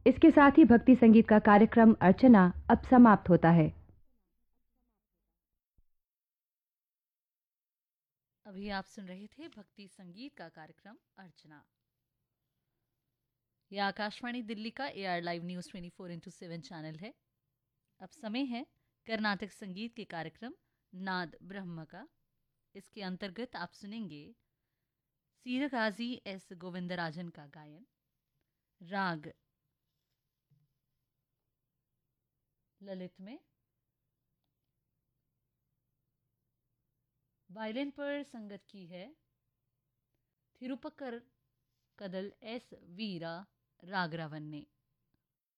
इसके साथ ही भक्ति संगीत का कार्यक्रम अर्चना अब समाप्त होता है। अभी आप सुन रहे थे भक्ति संगीत का कार्यक्रम अर्चना। यह आकाशवाणी दिल्ली का AR लाइव न्यूज़ 24/7 चैनल है। अब समय है कर्नाटक संगीत के कार्यक्रम नाद ब्रह्म का। इसके अंतर्गत आप सुनेंगे सीरगाजी S गोविंदराजन का गायन, राग ललित में। वायलिन पर संगत की है थिरुपक्कर कदल S वीरा रागरावन ने।